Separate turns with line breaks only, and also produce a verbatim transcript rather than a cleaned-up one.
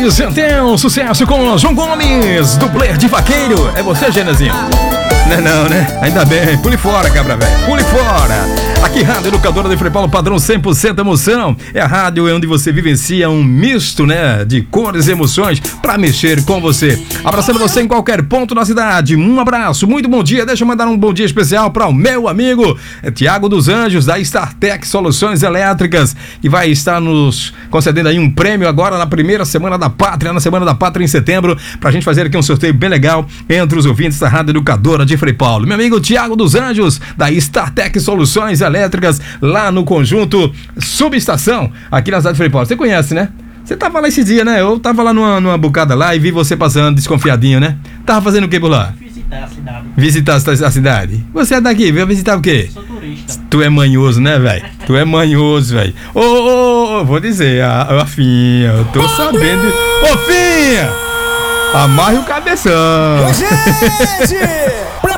Luiz Antel, sucesso com João Gomes, dublê de vaqueiro. É você, Genezinho? Não é não, né? Ainda bem. Pule fora, cabra velho. Pule fora. Aqui, Rádio Educadora de Frei Paulo, padrão cem por cento emoção. É a rádio onde você vivencia um misto, né, de cores e emoções pra mexer com você. Abraçando você em qualquer ponto da cidade. Um abraço, muito bom dia. Deixa eu mandar um bom dia especial para o meu amigo é Tiago dos Anjos, da StarTech Soluções Elétricas, que vai estar nos concedendo aí um prêmio agora na primeira Semana da Pátria, na Semana da Pátria em setembro, pra gente fazer aqui um sorteio bem legal entre os ouvintes da Rádio Educadora de Frei Paulo. Meu amigo Tiago dos Anjos, da StarTech Soluções Elétricas, lá no conjunto Subestação, aqui na cidade de Frei Paulo. Você conhece, né? Você tava lá esse dia, né? Eu tava lá numa, numa bocada lá e vi você passando desconfiadinho, né? Tava fazendo o que por lá?
Visitar a cidade.
Visitar a cidade? Você é daqui, veio visitar o quê?
Sou turista.
Tu é manhoso, né, velho? Tu é manhoso, velho. Ô, ô, ô, vou dizer, a, a Finha, eu tô sabendo. Ô, Finha! Amarre o cabeção.
Ô, gente!